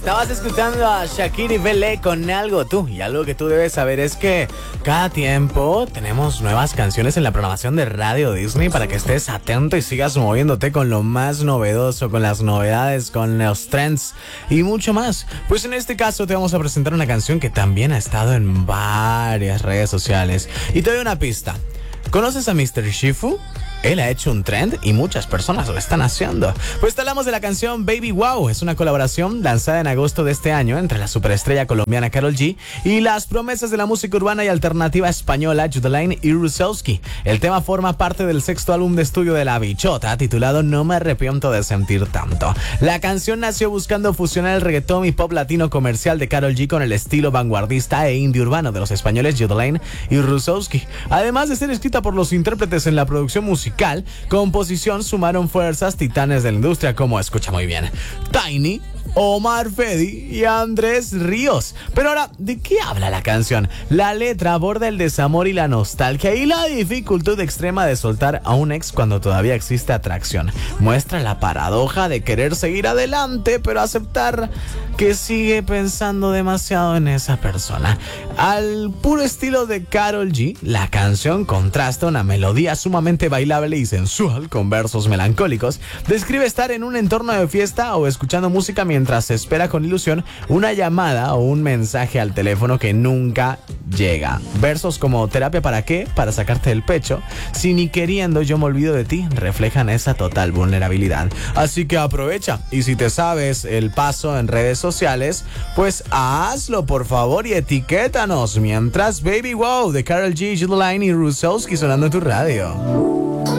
Estabas escuchando a Shakira y Belé con Algo Tú. Y algo que tú debes saber es que cada tiempo tenemos nuevas canciones en la programación de Radio Disney para que estés atento y sigas moviéndote con lo más novedoso, con las novedades, con los trends y mucho más. Pues en este caso te vamos a presentar una canción que también ha estado en varias redes sociales. Y te doy una pista. ¿Conoces a Mr. Shifu? Él ha hecho un trend y muchas personas lo están haciendo. Pues te hablamos de la canción Baby Wow. Es una colaboración lanzada en agosto de este año entre la superestrella colombiana Karol G y las promesas de la música urbana y alternativa española Judeline y Rusowski. El tema forma parte del sexto álbum de estudio de La Bichota, titulado No me arrepiento de sentir tanto. La canción nació buscando fusionar el reggaetón y pop latino comercial de Karol G con el estilo vanguardista e indie urbano de los españoles Judeline y Rusowski. Además de ser escrita por los intérpretes en la producción musical, composición, sumaron fuerzas titanes de la industria como, escucha muy bien, Tiny, Omar Fedi y Andrés Ríos. Pero ahora, ¿de qué habla la canción? La letra aborda el desamor y la nostalgia y la dificultad extrema de soltar a un ex cuando todavía existe atracción. Muestra la paradoja de querer seguir adelante, pero aceptar que sigue pensando demasiado en esa persona. Al puro estilo de Karol G, la canción contrasta una melodía sumamente bailable y sensual con versos melancólicos. Describe estar en un entorno de fiesta o escuchando música mientras se espera con ilusión una llamada o un mensaje al teléfono que nunca llega. Versos como ¿terapia para qué? Para sacarte del pecho. Si ni queriendo yo me olvido de ti, reflejan esa total vulnerabilidad. Así que aprovecha y si te sabes el paso en redes sociales, pues hazlo por favor y etiquétanos mientras Baby Wow de Karol G, Judeline y Rusowski sonando en tu radio.